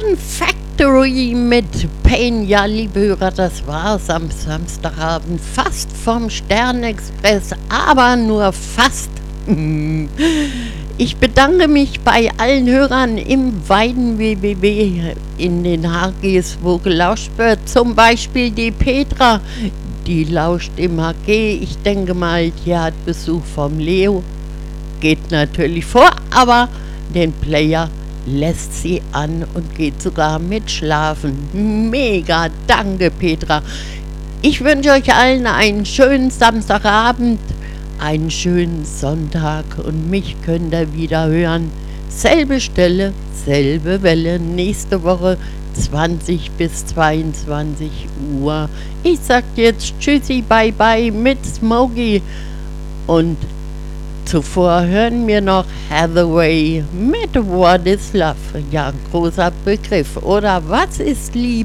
Fun Factory mit Pain. Ja, liebe Hörer, das war's am Samstagabend. Fast vom Sternexpress, aber nur fast. Ich bedanke mich bei allen Hörern im weiten WWW in den HGs, wo gelauscht wird. Zum Beispiel die Petra, die lauscht im HG. Ich denke mal, die hat Besuch vom Leo. Geht natürlich vor, aber den Player lässt sie an und geht sogar mit schlafen. Mega, danke Petra. Ich wünsche euch allen einen schönen Samstagabend, einen schönen Sonntag und mich könnt ihr wieder hören. Selbe Stelle, selbe Welle, nächste Woche 20 bis 22 Uhr. Ich sag jetzt Tschüssi, bye bye mit Smokey und zuvor hören wir noch Hathaway mit What is Love. Ja, ein großer Begriff. Oder was ist Liebe?